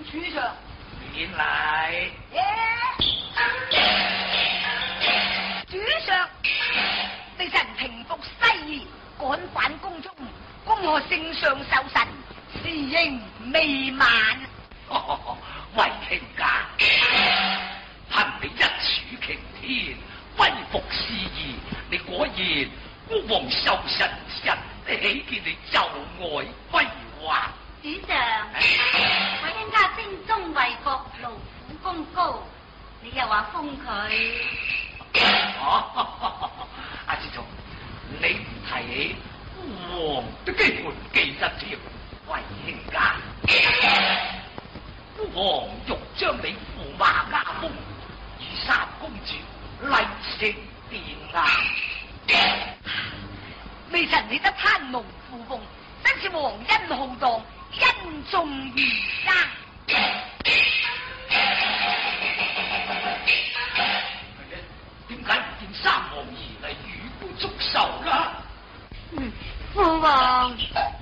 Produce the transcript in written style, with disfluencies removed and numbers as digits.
主上， 免来。 主上，微臣平复西夷，赶返宫中，恭贺圣上寿辰，时应未晚。 为卿家，凭你一柱擎天，威服四夷，你果然孤王寿辰之日，喜见你就外辉煌。 主上，我因家精忠为国，劳苦功高，你又话封佢？ 阿志忠，你唔提起孤王都基本記得了，為卿家。孤王欲將你驸馬加封，以三公主禮成殿額。 微臣你得攀龍附鳳，真是皇恩浩蕩，恩重如山。 點解唔見三王兒嚟與官祝壽噶？ 父王，